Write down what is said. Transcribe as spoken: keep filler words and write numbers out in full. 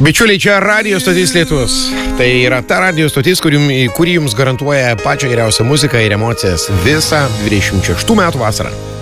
Bičiuliai, čia Radio stotis Lietuvos. Tai yra ta radio stotis, kuri, kuri jums garantuoja pačią geriausią muziką ir emocijas visą dvidešimt šeštų metų vasarą.